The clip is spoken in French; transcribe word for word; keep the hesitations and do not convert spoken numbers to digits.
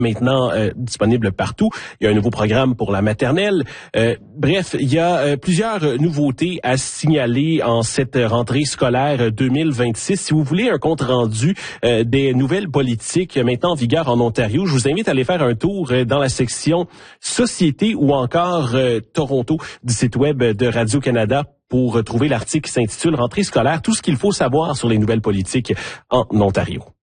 maintenant euh, disponible partout. Il y a un nouveau programme pour la maternelle. Euh, bref, il y a euh, plusieurs nouveautés à signaler en cette rentrée scolaire deux mille vingt-six. Si vous voulez un compte-rendu euh, des nouvelles politiques maintenant en vigueur en Ontario, je vous invite à aller faire un tour euh, dans la section Société ou encore euh, Toronto du site web de Radio-Canada pour trouver l'article qui s'intitule Rentrée scolaire, tout ce qu'il faut savoir sur les nouvelles politiques en Ontario.